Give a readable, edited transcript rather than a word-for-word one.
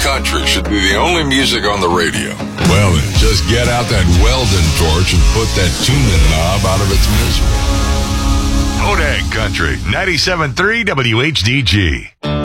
country should be the only music on the radio. Well then, just get out that Weldon torch and put that tuning knob out of its misery. Kodak Country, 97.3 WHDG.